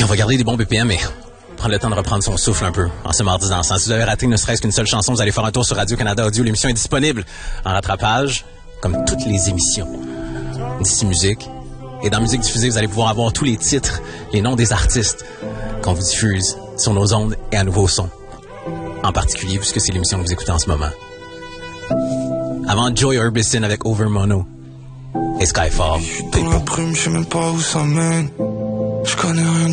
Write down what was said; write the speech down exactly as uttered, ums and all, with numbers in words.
va garder des bons B P M, mais prendre le temps de reprendre son souffle un peu en ce mardi dansant. Si vous avez raté ne serait-ce qu'une seule chanson, vous allez faire un tour sur Radio-Canada Audio. L'émission est disponible en rattrapage, comme toutes les émissions d'ici Musique. Et dans Musique diffusée, vous allez pouvoir avoir tous les titres, les noms des artistes qu'on vous diffuse sur nos ondes et à nouveau son. En particulier, puisque c'est l'émission que vous écoutez en ce moment. Avant Joy Orbison avec Over Mono et Skyfall. Dans la brume, je sais même pas où ça mène. Je connais rien